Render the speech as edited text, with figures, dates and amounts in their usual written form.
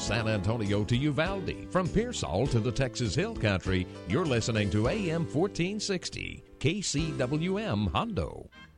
San Antonio to Uvalde, from Pearsall to the Texas Hill Country, you're listening to AM 1460, KCWM Hondo.